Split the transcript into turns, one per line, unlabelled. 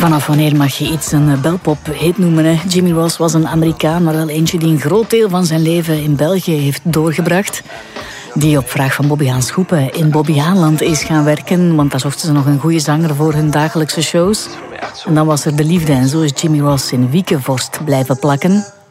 Vanaf wanneer mag je iets een belpop-hit noemen? Hè? Jimmy Ross was een Amerikaan, maar wel eentje die een groot deel van zijn leven in België heeft doorgebracht. Die op vraag van Bobby Haan Schoepen in Bobby Haanland is gaan werken, want daar zochten ze nog een goede zanger voor hun dagelijkse shows. En dan was er de liefde en zo is Jimmy Ross in Wiekevorst blijven plakken.